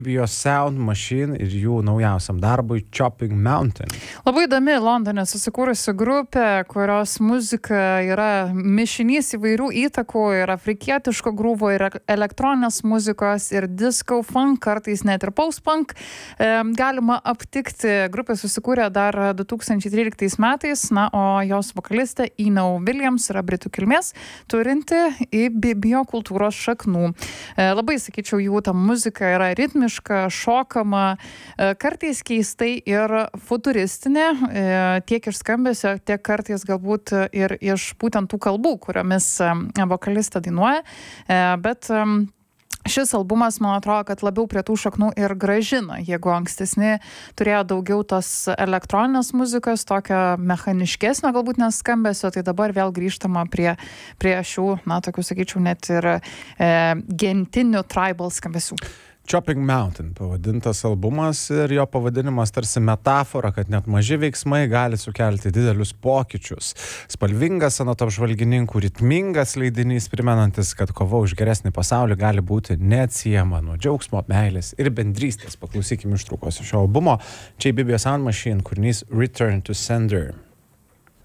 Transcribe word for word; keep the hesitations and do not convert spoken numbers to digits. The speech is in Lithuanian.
Bio Sound Machine ir jų naujausiam darbui Chopping Mountain. Labai įdomi Londone susikūrusi grupė, kurios muzika yra mišinys įvairių įtakų, ir afrikietiško grūvo, ir elektroninės muzikos, ir disco funk, kartais net ir post-punk. E, galima aptikti. Grupė susikūrė dar du tūkstančiai tryliktais metais, na, o jos vokalistė Eno Williams yra britų kilmės, turinti į biokultūros šaknų. E, labai, sakyčiau, jų ta muzika yra ritmiška, šokama, kartais keistai ir futuristinė, tiek iš skambesio, tiek kartais galbūt ir iš būtent tų kalbų, kuriomis vokalistė dainuoja, bet šis albumas, man atrodo, kad labiau prie tų šaknų ir grąžina, jeigu ankstesni turėjo daugiau tos elektroninės muzikos, tokio mechaniškesnio galbūt neskambesio, tai dabar vėl grįžtama prie, prie šių, na, tokių, sakyčiau, net ir e, gentinių tribal skambesių. Chopping Mountain pavadintas albumas ir jo pavadinimas tarsi metafora, kad net maži veiksmai gali sukelti didelius pokyčius. Spalvingas anot apžvalgininkų, ritmingas leidinys, primenantis, kad kova už geresnį pasaulį gali būti neatsiejama nuo džiaugsmo, meilės ir bendrystės. Paklausykime ištraukos iš šio albumo. Čia Bio Sound Machine, kūrinys Return to Sender.